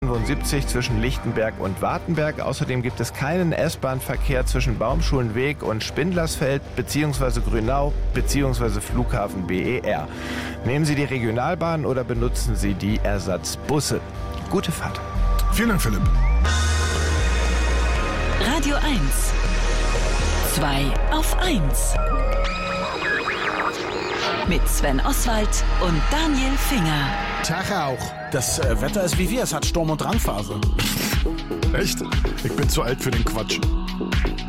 75 zwischen Lichtenberg und Wartenberg. Außerdem gibt es keinen S-Bahn-Verkehr zwischen Baumschulenweg und Spindlersfeld bzw. Grünau bzw. Flughafen BER. Nehmen Sie die Regionalbahn oder benutzen Sie die Ersatzbusse. Gute Fahrt. Vielen Dank, Philipp. Radio 1. 2 auf 1. Mit Sven Oswald und Daniel Finger. Tag auch. Das Wetter ist wie wir, es hat Sturm- und Drangphase. Echt? Ich bin zu alt für den Quatsch.